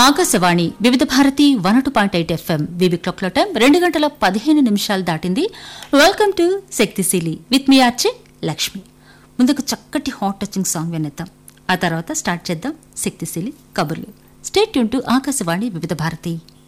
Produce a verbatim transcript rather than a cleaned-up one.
ఆకాశవాణి వివిధ Bharati one two point eight FM వివి clock లో time రెండు గంటల పదిహేను నిమిషాలు దాటింది. వెల్కమ్ టు శక్తిశీలి విత్ మీ ఆర్చి లక్ష్మి. ముందుకు చక్కటి హాట్ టచింగ్ సాంగ్ వినేద్దాం, ఆ తర్వాత స్టార్ట్ చేద్దాం శక్తిశీలి కబుర్లు. స్టే ట్యూన్ టు ఆకాశవాణి వివిధ భారతి